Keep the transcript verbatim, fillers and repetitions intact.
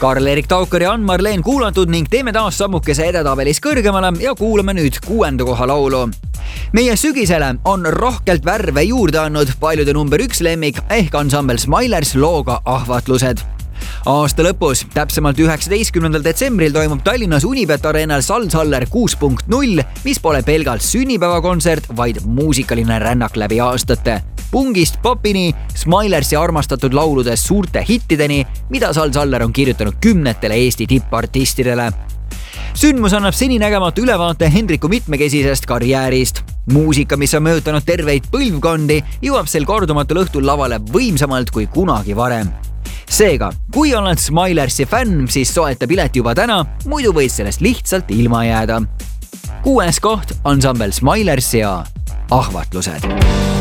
Karl-Erik Taukar ja Ann-Marleen kuulatud ning teeme taas sammukese edetabelis kõrgemale ja kuulame nüüd kuuenda koha laulu. Meie sügisele on rohkelt värve juurde andnud paljude number üks lemmik ehk ansambel Smilers looga Ahvatlused. Aasta lõpus, täpsemalt üheksateistkümnendal detsembril toimub Tallinnas Unibet Arenal Salsaller kuus punkt null, mis pole pelgalt sünnipäevakontsert, vaid muusikaline rännak läbi aastate. Pungist popini, Smilersi armastatud lauludest suurte hittideni, mida Salsaller on kirjutanud kümnetele Eesti tippartistidele. Sündmus annab seninägematu ülevaate Hendriku mitmekesisest karjäärist. Muusika, mis on mõjutanud terveid põlvkondi, jõuab sel kordumatul õhtul lavale võimsamalt kui kunagi varem. Seega, kui oled Smilersi fänn, siis soeta pilet juba täna, muidu võid sellest lihtsalt ilma jääda. Kuues koht ansambel Smilers ja Ahvatlused.